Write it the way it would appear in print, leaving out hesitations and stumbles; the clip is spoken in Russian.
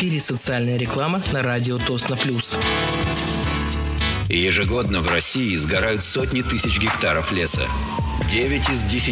эфире социальная реклама на радио Тосно Плюс. Ежегодно в России сгорают сотни тысяч гектаров леса. 9 из 10